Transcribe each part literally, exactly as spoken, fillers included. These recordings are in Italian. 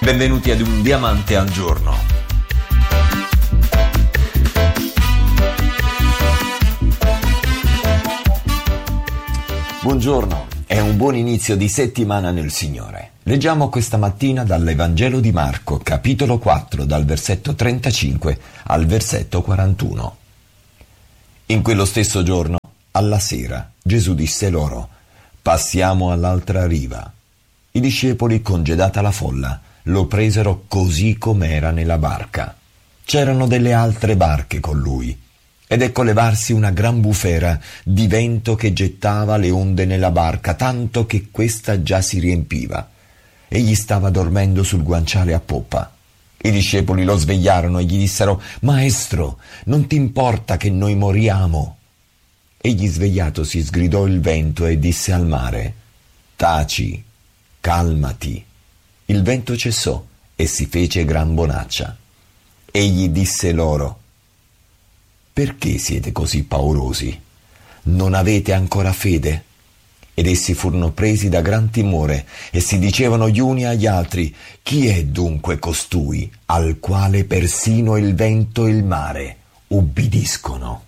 benvenuti ad Un Diamante al Giorno. Buongiorno, è un buon inizio di settimana nel Signore. Leggiamo questa mattina dall'Evangelo di Marco, capitolo quattro, dal versetto trentacinque al versetto quarantuno. In quello stesso giorno, alla sera, Gesù disse loro: «Passiamo all'altra riva». I discepoli, congedata la folla, lo presero così com'era nella barca. C'erano delle altre barche con lui, ed ecco levarsi una gran bufera di vento che gettava le onde nella barca, tanto che questa già si riempiva. Egli stava dormendo sul guanciale a poppa. I discepoli lo svegliarono e gli dissero: «Maestro, non ti importa che noi moriamo?» Egli, svegliatosi, sgridò il vento e disse al mare: «Taci, calmati». Il vento cessò e si fece gran bonaccia. Egli disse loro: «Perché siete così paurosi? Non avete ancora fede?» Ed essi furono presi da gran timore e si dicevano gli uni agli altri: «Chi è dunque costui, al quale persino il vento e il mare ubbidiscono?»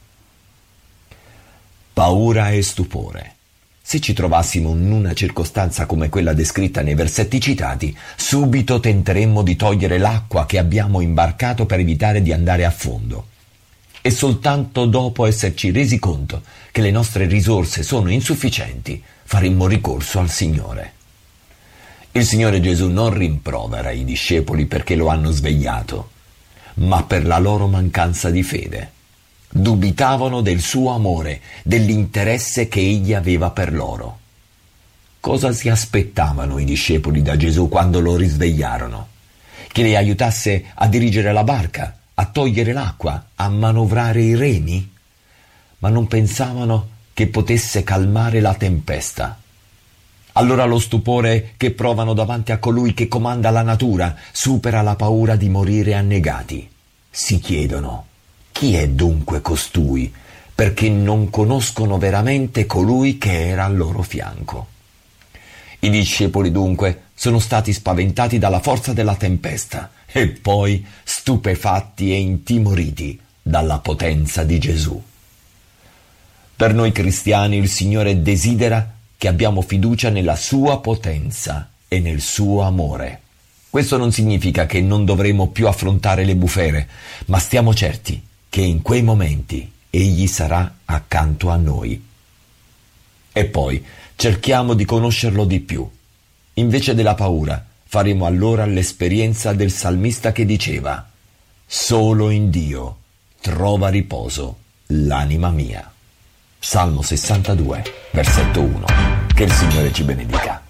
Paura e stupore. Se ci trovassimo in una circostanza come quella descritta nei versetti citati, subito tenteremmo di togliere l'acqua che abbiamo imbarcato per evitare di andare a fondo. E soltanto dopo esserci resi conto che le nostre risorse sono insufficienti, faremmo ricorso al Signore. Il Signore Gesù non rimprovera i discepoli perché lo hanno svegliato, ma per la loro mancanza di fede. Dubitavano del suo amore, dell'interesse che egli aveva per loro. Cosa si aspettavano i discepoli da Gesù quando lo risvegliarono? Che li aiutasse a dirigere la barca, a togliere l'acqua, a manovrare i remi? Ma non pensavano che potesse calmare la tempesta. Allora lo stupore che provano davanti a colui che comanda la natura supera la paura di morire annegati. Si chiedono: «Chi è dunque costui?» perché non conoscono veramente colui che era al loro fianco. I discepoli dunque sono stati spaventati dalla forza della tempesta e poi stupefatti e intimoriti dalla potenza di Gesù. Per noi cristiani il Signore desidera che abbiamo fiducia nella sua potenza e nel suo amore. Questo non significa che non dovremo più affrontare le bufere, ma stiamo certi che in quei momenti Egli sarà accanto a noi. E poi cerchiamo di conoscerlo di più. Invece della paura, faremo allora l'esperienza del salmista che diceva: «Solo in Dio trova riposo l'anima mia». Salmo sessantadue, versetto uno. Che il Signore ci benedica.